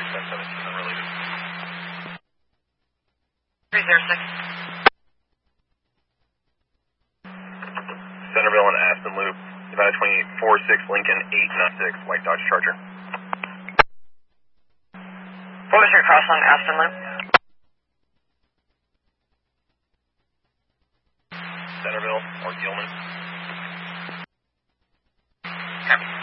1017 unrelated. 306. Centerville and Aspen Loop, Nevada 2846 Lincoln 896, white Dodge Charger. What was your cross on Aspen Loop? Centerville or Gilman.